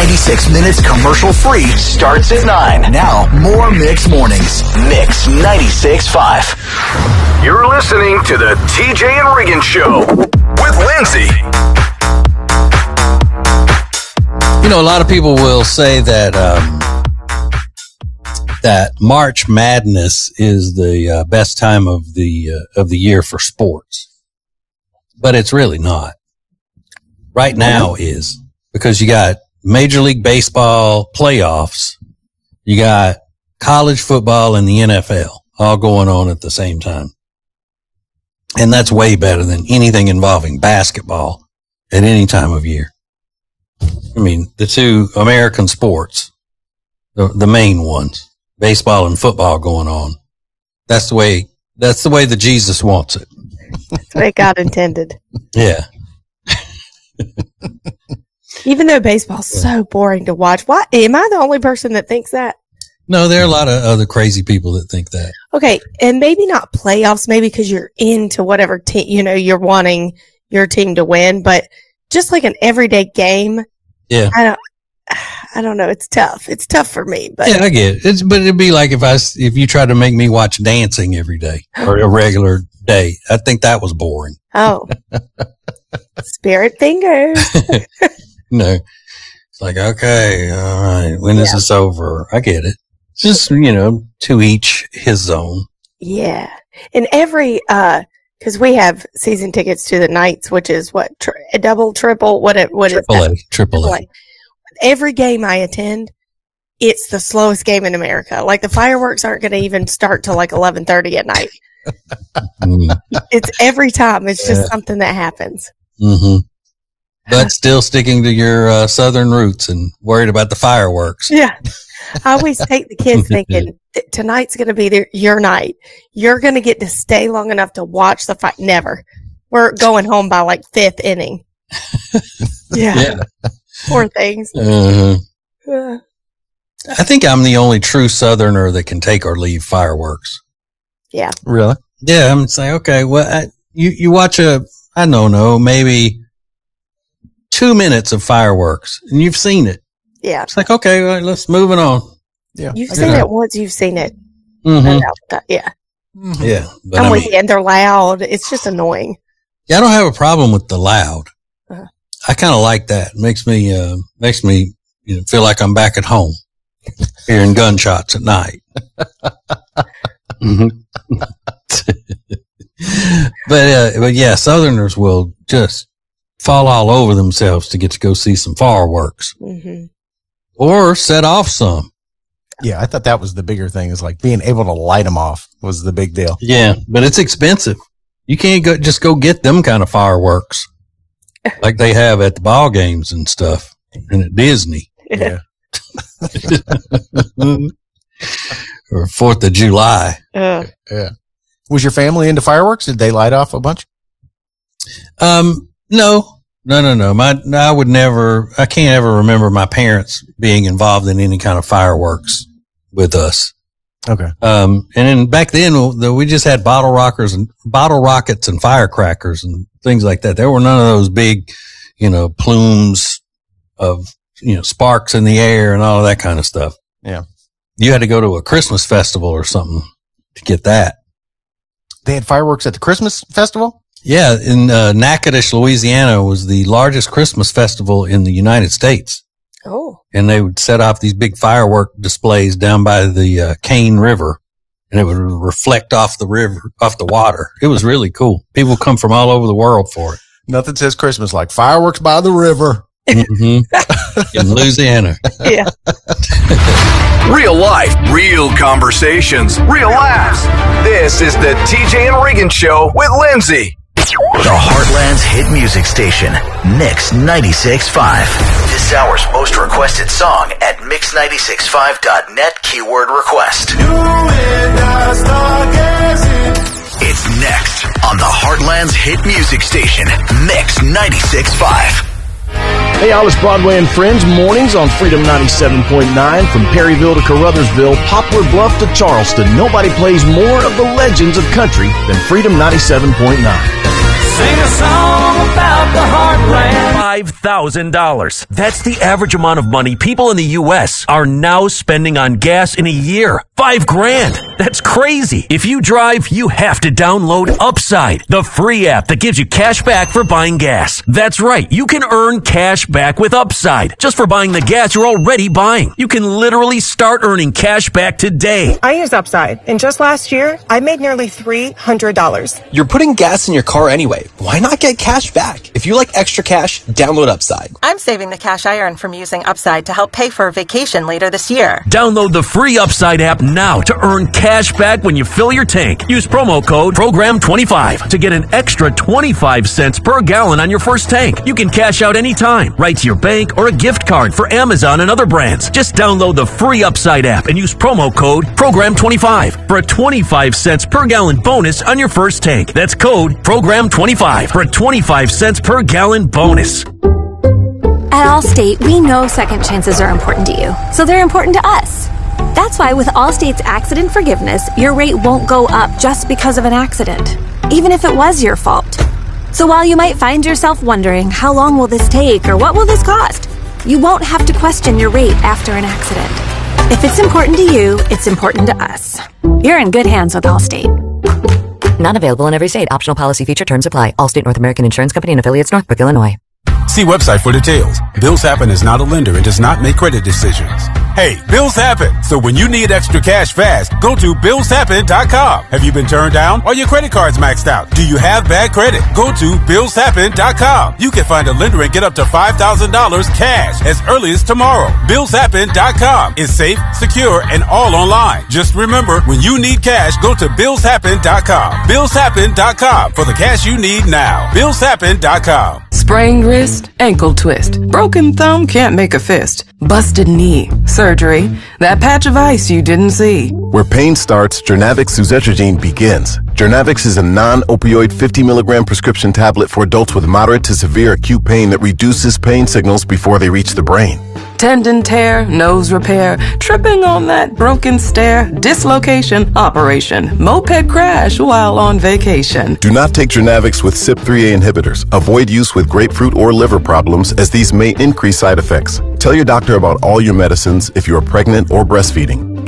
96 minutes commercial free starts at 9. Now, more Mix Mornings. Mix 96.5. You're listening to the TJ and Regan Show with Lindsay. You know, a lot of people will say that that March Madness is the best time of the year for sports, but it's really not. Right now is, because you got Major League Baseball playoffs, you got college football and the NFL all going on at the same time, and that's way better than anything involving basketball at any time of year. I mean, the two American sports, the main ones, baseball and football going on. That's the way the Jesus wants it. That's the way God intended. Yeah. Even though baseball's so boring to watch, why am I the only person that thinks that? No, there are a lot of other crazy people that think that. Okay, and maybe not playoffs, maybe because you're into whatever team, you're wanting your team to win, but just like an everyday game. Yeah. I don't know. It's tough. It's tough for me, but yeah, I get it. But it'd be like if you tried to make me watch dancing every day or a regular day. I think that was boring. Oh, spirit fingers. No, it's like, okay, all right. When is this over? I get it. Just, to each his own. Yeah. And every, cause we have season tickets to the Knights, which is what, double, triple, what is that? Triple A. Every game I attend, it's the slowest game in America. Like the fireworks aren't going to even start till like 11:30 at night. It's every time. It's just something that happens. Mm-hmm. But still sticking to your Southern roots and worried about the fireworks. Yeah. I always take the kids thinking, tonight's going to be your night. You're going to get to stay long enough to watch the fight. Never. We're going home by like 5th inning. Yeah. Poor things. I think I'm the only true Southerner that can take or leave fireworks. Yeah. Really? Yeah. I'm saying, okay, well, you watch maybe 2 minutes of fireworks and you've seen it. Yeah. It's like, okay, well, let's move it on. Yeah. You've seen it once, you've seen it. Mm-hmm. Yeah. Mm-hmm. Yeah. But I'm with you, and they're loud. It's just annoying. Yeah, I don't have a problem with the loud. I kind of like that. It makes me feel like I'm back at home hearing gunshots at night. Mm-hmm. But yeah, Southerners will just fall all over themselves to get to go see some fireworks. Mm-hmm. Or set off some. Yeah, I thought that was the bigger thing, is like being able to light them off was the big deal. Yeah, but it's expensive. You can't go get them kind of fireworks like they have at the ball games and stuff and at Disney. Yeah. Or 4th of July. Yeah. Was your family into fireworks? Did they light off a bunch? No. I can't ever remember my parents being involved in any kind of fireworks with us. Okay. And then back then we just had bottle rockets and firecrackers and things like that. There were none of those big, plumes of, sparks in the air and all of that kind of stuff. Yeah. You had to go to a Christmas festival or something to get that. They had fireworks at the Christmas festival? Yeah, in Natchitoches, Louisiana was the largest Christmas festival in the United States. Oh. And they would set off these big firework displays down by the Cane River, and it would reflect off the water. It was really cool. People come from all over the world for it. Nothing says Christmas like fireworks by the river. Mm-hmm. In Louisiana. Yeah. Real life, real conversations, real laughs. This is the TJ and Regan Show with Lindsay. The Heartland's hit music station, Mix 96.5. This hour's most requested song at mix965.net keyword request. It's next on the Heartland's hit music station, Mix 96.5. Hey, Alice Broadway and Friends, mornings on Freedom 97.9. From Perryville to Carruthersville, Poplar Bluff to Charleston, nobody plays more of the legends of country than Freedom 97.9. Sing a song about the heartland $5,000. That's the average amount of money people in the U.S. are now spending on gas in a year. $5,000. That's crazy. If you drive, you have to download Upside, the free app that gives you cash back for buying gas. That's right. You can earn cash back with Upside just for buying the gas you're already buying. You can literally start earning cash back today. I use Upside, and just last year, I made nearly $300. You're putting gas in your car anyway. Why not get cash back? If you like extra cash, download Upside. I'm saving the cash I earn from using Upside to help pay for a vacation later this year. Download the free Upside app now to earn cash back when you fill your tank. Use promo code PROGRAM25 to get an extra 25 cents per gallon on your first tank. You can cash out anytime, right to your bank or a gift card for Amazon and other brands. Just download the free Upside app and use promo code PROGRAM25 for a 25 cents per gallon bonus on your first tank. That's code PROGRAM25 for a 25 cents per gallon bonus. At Allstate, we know second chances are important to you, so they're important to us. That's why with Allstate's accident forgiveness, your rate won't go up just because of an accident, even if it was your fault. So while you might find yourself wondering, how long will this take or what will this cost? You won't have to question your rate after an accident. If it's important to you, it's important to us. You're in good hands with Allstate. Not available in every state. Optional policy feature terms apply. Allstate North American Insurance Company and affiliates, Northbrook, Illinois. See website for details. Bills Happen is not a lender and does not make credit decisions. Hey, bills happen. So when you need extra cash fast, go to BillsHappen.com. Have you been turned down? Are your credit cards maxed out? Do you have bad credit? Go to BillsHappen.com. You can find a lender and get up to $5,000 cash as early as tomorrow. BillsHappen.com is safe, secure, and all online. Just remember, when you need cash, go to BillsHappen.com. BillsHappen.com for the cash you need now. BillsHappen.com. Sprained wrist, ankle twist, broken thumb, can't make a fist, busted knee, surgery, that patch of ice you didn't see. Where pain starts, Jernavix suzetrigine begins. Jernavix is a non-opioid 50 milligram prescription tablet for adults with moderate to severe acute pain that reduces pain signals before they reach the brain. Tendon tear, nose repair, tripping on that broken stair, dislocation, operation, moped crash while on vacation. Do not take Jernavix with CYP3A inhibitors. Avoid use with grapefruit or liver problems as these may increase side effects. Tell your doctor about all your medicines if you are pregnant or breastfeeding.